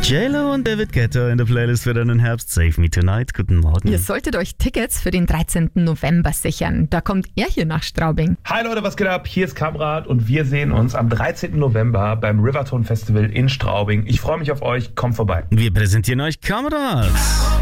JLo und David Guetta in der Playlist für deinen Herbst. Save Me Tonight. Guten Morgen. Ihr solltet euch Tickets für den 13. November sichern. Da kommt er hier nach Straubing. Hi Leute, was geht ab? Hier ist Kamrat und wir sehen uns am 13. November beim Rivertone Festival in Straubing. Ich freue mich auf euch, kommt vorbei. Wir präsentieren euch Kamerad.